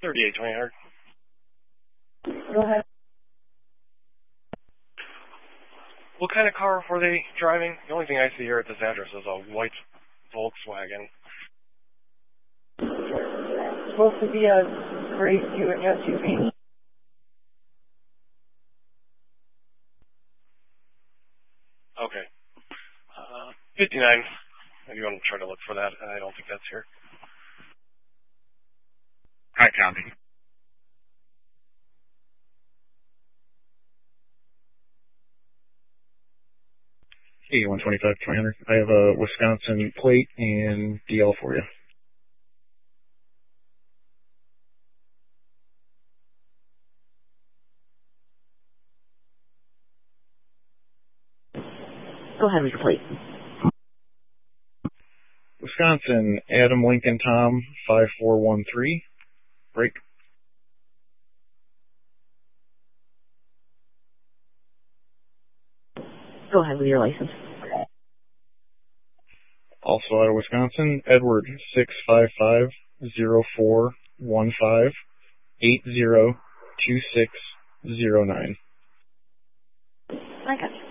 38-2000. Go ahead. What kind of car were they driving? The only thing I see here at this address is a white Volkswagen. It's supposed to be a gray SUV. Okay. 59. If you want to try to look for that, I don't think that's here. Hi, County. Hey, 125-2000. I have a Wisconsin plate and DL for you. Go ahead with your plate. Wisconsin, Adam Lincoln Tom, 5413. Break. Go ahead with your license. Also out of Wisconsin, Edward, 655-0415-802609. I got you.